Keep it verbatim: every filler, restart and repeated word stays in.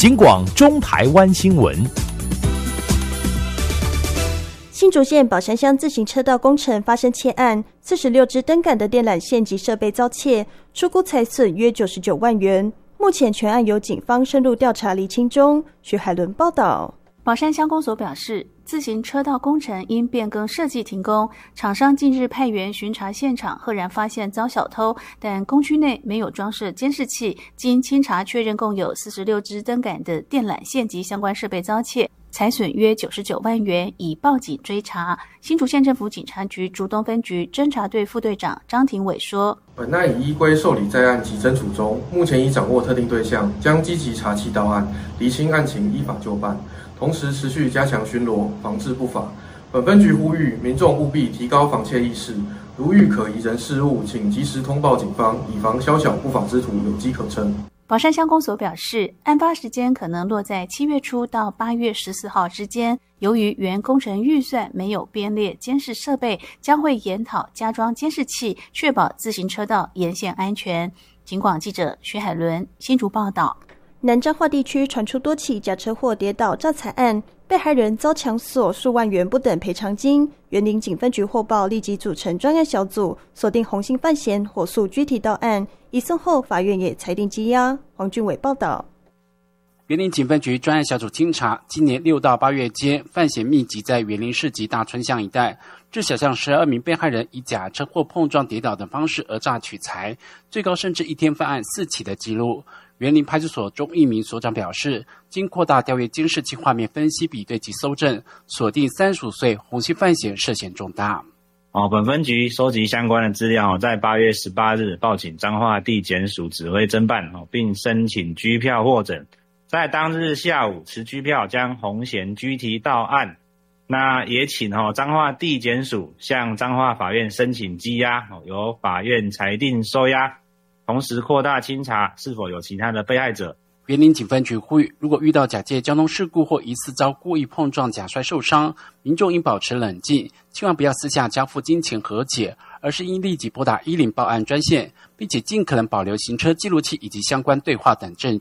警广中台湾新闻。 新竹县宝山乡自行车道工程发生窃案，四十六支灯杆的电缆线及设备遭窃，初估财损约九十九万元。目前全案由警方深入调查厘清中。徐海伦报道。 宝山乡公所表示，自行车道工程因变更设计停工，厂商近日派员巡查现场，赫然发现遭小偷，但工区内没有装设监视器，经清查确认共有四十六支灯杆的电缆线及相关设备遭窃，财损约九十九万元，已报警追查。新竹县政府警察局竹东分局侦查队副队长张廷伟说， 本案已依规受理在案及侦处中，目前已掌握特定对象，将积极查缉到案，厘清案情，依法就办，同时持续加强巡逻，防治不法。本分局呼吁民众务必提高防窃意识，如遇可疑人事物，请及时通报警方，以防宵小不法之徒有机可乘。 宝山乡公所表示，案发时间可能落在七月初到八月十四号之间。由于原工程预算没有编列监视设备，将会研讨加装监视器，确保自行车道沿线安全。警广记者徐海伦新竹报道。 南彰化地区传出多起假车祸跌倒诈财案，被害人遭强索数万元不等赔偿金。员林警分局获报，立即组成专案小组，锁定红姓犯嫌，火速拘提到案。移送后，法院也裁定羁押。黄俊伟报道。 员林警分局专案小组清查，今年六到八月间，犯嫌密集在员林市及大春乡一带，至小巷十二名被害人以假车祸碰撞跌倒等方式讹诈取财，最高甚至一天犯案四起的记录。员林派出所钟一鸣所长表示，经扩大调阅监视器画面分析比对及搜证，锁定三十五岁红姓犯嫌涉嫌重大。 哦，本分局收集相关的资料，在八月十八日报请彰化地检署指挥侦办，并申请拘票获准。在当日下午持拘票将洪嫌拘提到案。那也请彰化地检署向彰化法院申请羁押，由法院裁定收押。同时扩大清查是否有其他的被害者。 员林警分局呼吁，如果遇到假借交通事故或疑似遭故意碰撞假摔受伤，民众应保持冷静，千万不要私下交付金钱和解，而是应立即拨打一零报案专线，并且尽可能保留行车记录器以及相关对话等证